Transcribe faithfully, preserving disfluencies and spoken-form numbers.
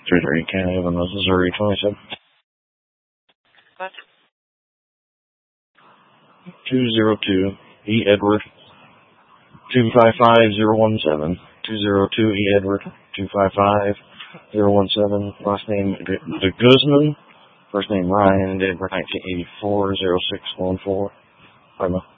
three three County of Missouri, twenty-seven. What? two zero two E. Edward, two five five zero one seven. two zero two E. Edward, two five five zero one seven. Last name, De Guzman. First name, Ryan. Date of birth, nineteen eighty-four, zero six one four. Pardon me.